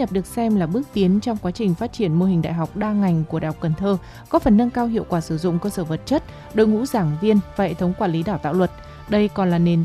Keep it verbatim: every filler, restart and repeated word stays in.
nhập được xem là bước tiến trong quá trình phát triển mô hình đại học đa ngành của Đại học Cần Thơ, góp phần nâng cao hiệu quả sử dụng cơ sở vật chất, đội ngũ giảng viên và hệ thống quản lý đào tạo luật. Đây còn là nền